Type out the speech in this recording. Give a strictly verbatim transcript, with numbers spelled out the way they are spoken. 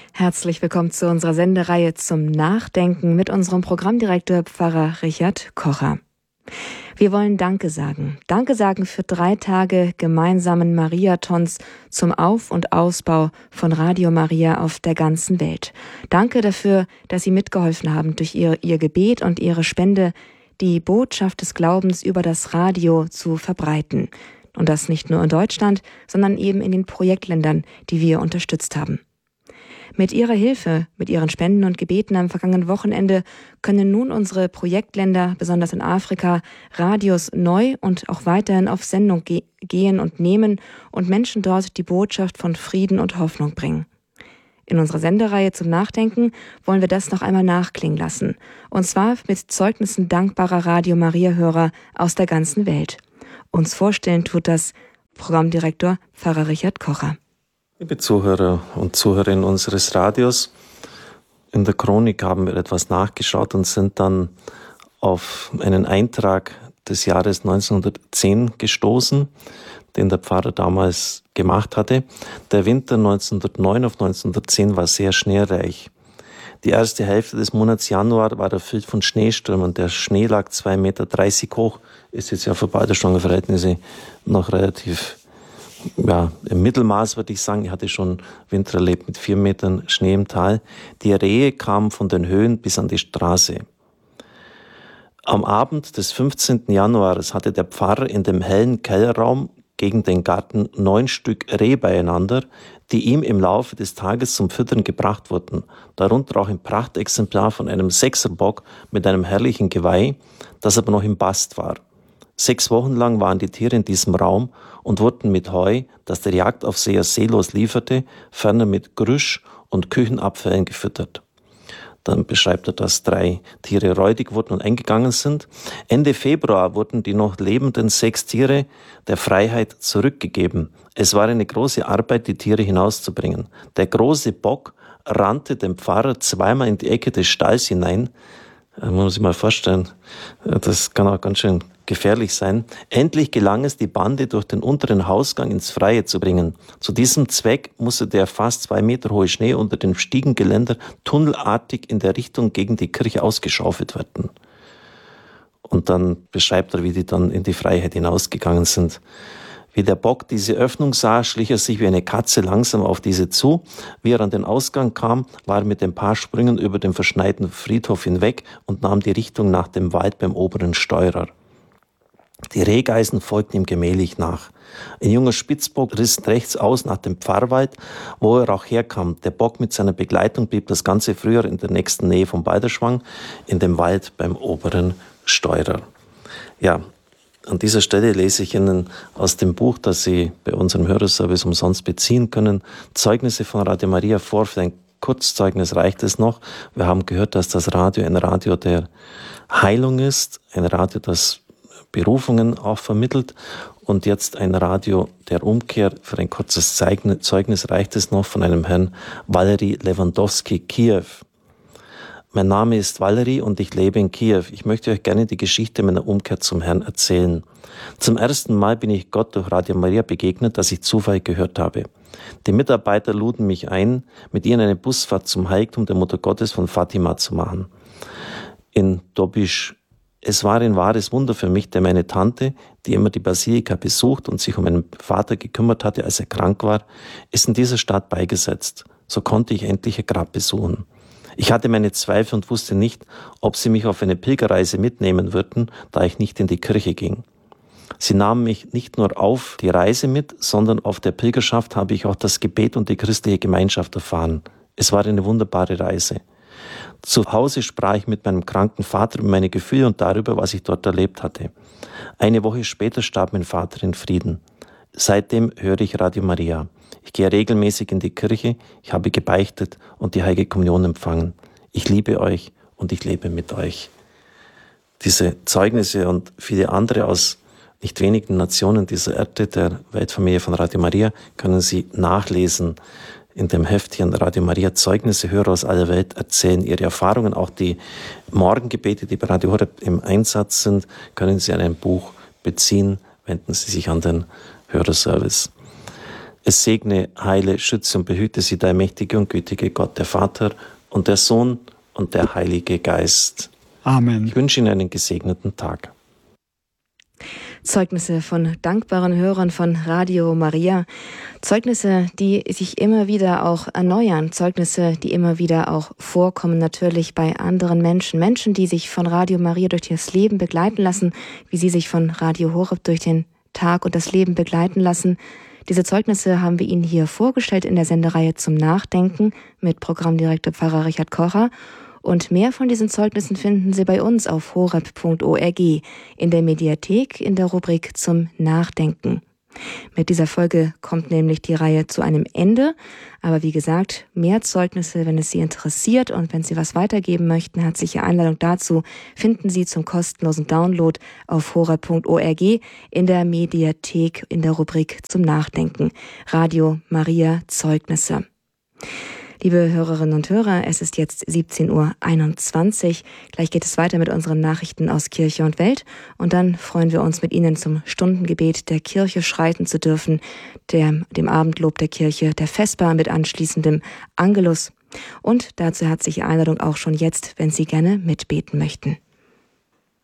Herzlich willkommen zu unserer Sendereihe zum Nachdenken mit unserem Programmdirektor Pfarrer Richard Kocher. Wir wollen Danke sagen. Danke sagen für drei Tage gemeinsamen Mariathons zum Auf- und Ausbau von Radio Maria auf der ganzen Welt. Danke dafür, dass Sie mitgeholfen haben, durch Ihr, Ihr Gebet und Ihre Spende die Botschaft des Glaubens über das Radio zu verbreiten. Und das nicht nur in Deutschland, sondern eben in den Projektländern, die wir unterstützt haben. Mit Ihrer Hilfe, mit Ihren Spenden und Gebeten am vergangenen Wochenende können nun unsere Projektländer, besonders in Afrika, Radios neu und auch weiterhin auf Sendung ge- gehen und nehmen und Menschen dort die Botschaft von Frieden und Hoffnung bringen. In unserer Sendereihe zum Nachdenken wollen wir das noch einmal nachklingen lassen. Und zwar mit Zeugnissen dankbarer Radio Maria-Hörer aus der ganzen Welt. Uns vorstellen tut das Programmdirektor Pfarrer Richard Kocher. Liebe Zuhörer und Zuhörerinnen unseres Radios, in der Chronik haben wir etwas nachgeschaut und sind dann auf einen Eintrag des Jahres neunzehnhundertzehn gestoßen, den der Pfarrer damals gemacht hatte. Der Winter neunzehnhundertneun auf neunzehnhundertzehn war sehr schneereich. Die erste Hälfte des Monats Januar war erfüllt von Schneestürmen. Der Schnee lag zwei Meter dreißig hoch, ist jetzt ja für Balderschwanger-Verhältnisse noch relativ ja, im Mittelmaß, würde ich sagen. Ich hatte schon Winter erlebt mit vier Metern Schnee im Tal. Die Rehe kamen von den Höhen bis an die Straße. Am Abend des fünfzehnten Januars hatte der Pfarrer in dem hellen Kellerraum gegen den Garten neun Stück Reh beieinander, die ihm im Laufe des Tages zum Füttern gebracht wurden. Darunter auch ein Prachtexemplar von einem Sechserbock mit einem herrlichen Geweih, das aber noch im Bast war. Sechs Wochen lang waren die Tiere in diesem Raum und wurden mit Heu, das der Jagdaufseher seelos lieferte, ferner mit Grüsch und Küchenabfällen gefüttert. Dann beschreibt er, dass drei Tiere räudig wurden und eingegangen sind. Ende Februar wurden die noch lebenden sechs Tiere der Freiheit zurückgegeben. Es war eine große Arbeit, die Tiere hinauszubringen. Der große Bock rannte dem Pfarrer zweimal in die Ecke des Stalls hinein. Man muss sich mal vorstellen, das kann auch ganz schön gefährlich sein. Endlich gelang es, die Bande durch den unteren Hausgang ins Freie zu bringen. Zu diesem Zweck musste der fast zwei Meter hohe Schnee unter dem Stiegengeländer tunnelartig in der Richtung gegen die Kirche ausgeschaufelt werden. Und dann beschreibt er, wie die dann in die Freiheit hinausgegangen sind. Wie der Bock diese Öffnung sah, schlich er sich wie eine Katze langsam auf diese zu. Wie er an den Ausgang kam, war er mit ein paar Sprüngen über den verschneiten Friedhof hinweg und nahm die Richtung nach dem Wald beim oberen Steurer. Die Rehgeißen folgten ihm gemächlich nach. Ein junger Spitzbock riss rechts aus nach dem Pfarrwald, wo er auch herkam. Der Bock mit seiner Begleitung blieb das ganze Frühjahr in der nächsten Nähe von Balderschwang, in dem Wald beim oberen Steurer. Ja, an dieser Stelle lese ich Ihnen aus dem Buch, das Sie bei unserem Hörerservice umsonst beziehen können, Zeugnisse von Radio Maria vor. Für ein Kurzzeugnis reicht es noch. Wir haben gehört, dass das Radio ein Radio der Heilung ist, ein Radio, das Berufungen auch vermittelt, und jetzt ein Radio der Umkehr. Für ein kurzes Zeugnis reicht es noch von einem Herrn Valery Lewandowski, Kiew. Mein Name ist Valery und ich lebe in Kiew. Ich möchte euch gerne die Geschichte meiner Umkehr zum Herrn erzählen. Zum ersten Mal bin ich Gott durch Radio Maria begegnet, das ich zufällig gehört habe. Die Mitarbeiter luden mich ein, mit ihnen eine Busfahrt zum Heiligtum der Mutter Gottes von Fatima zu machen. In Dobisch. Es war ein wahres Wunder für mich, denn meine Tante, die immer die Basilika besucht und sich um meinen Vater gekümmert hatte, als er krank war, ist in dieser Stadt beigesetzt. So konnte ich endlich ihr Grab besuchen. Ich hatte meine Zweifel und wusste nicht, ob sie mich auf eine Pilgerreise mitnehmen würden, da ich nicht in die Kirche ging. Sie nahmen mich nicht nur auf die Reise mit, sondern auf der Pilgerschaft habe ich auch das Gebet und die christliche Gemeinschaft erfahren. Es war eine wunderbare Reise. Zu Hause sprach ich mit meinem kranken Vater über meine Gefühle und darüber, was ich dort erlebt hatte. Eine Woche später starb mein Vater in Frieden. Seitdem höre ich Radio Maria. Ich gehe regelmäßig in die Kirche, ich habe gebeichtet und die Heilige Kommunion empfangen. Ich liebe euch und ich lebe mit euch. Diese Zeugnisse und viele andere aus nicht wenigen Nationen dieser Erde, der Weltfamilie von Radio Maria, können Sie nachlesen. In dem Heftchen Radio Maria Zeugnisse, Hörer aus aller Welt erzählen ihre Erfahrungen. Auch die Morgengebete, die bei Radio Horeb im Einsatz sind, können Sie an ein Buch beziehen. Wenden Sie sich an den Hörerservice. Es segne, heile, schütze und behüte sie der mächtige und gütige Gott, der Vater und der Sohn und der Heilige Geist. Amen. Ich wünsche Ihnen einen gesegneten Tag. Zeugnisse von dankbaren Hörern von Radio Maria. Zeugnisse, die sich immer wieder auch erneuern. Zeugnisse, die immer wieder auch vorkommen, natürlich bei anderen Menschen. Menschen, die sich von Radio Maria durch das Leben begleiten lassen, wie sie sich von Radio Horeb durch den Tag und das Leben begleiten lassen. Diese Zeugnisse haben wir Ihnen hier vorgestellt in der Sendereihe zum Nachdenken mit Programmdirektor Pfarrer Richard Kocher. Und mehr von diesen Zeugnissen finden Sie bei uns auf horeb punkt org in der Mediathek in der Rubrik zum Nachdenken. Mit dieser Folge kommt nämlich die Reihe zu einem Ende. Aber wie gesagt, mehr Zeugnisse, wenn es Sie interessiert und wenn Sie was weitergeben möchten, herzliche Einladung dazu, finden Sie zum kostenlosen Download auf horeb punkt org in der Mediathek in der Rubrik zum Nachdenken. Radio Maria Zeugnisse. Liebe Hörerinnen und Hörer, es ist jetzt siebzehn Uhr einundzwanzig. Gleich geht es weiter mit unseren Nachrichten aus Kirche und Welt. Und dann freuen wir uns, mit Ihnen zum Stundengebet der Kirche schreiten zu dürfen, der, dem Abendlob der Kirche, der Vesper mit anschließendem Angelus. Und dazu herzliche Einladung auch schon jetzt, wenn Sie gerne mitbeten möchten.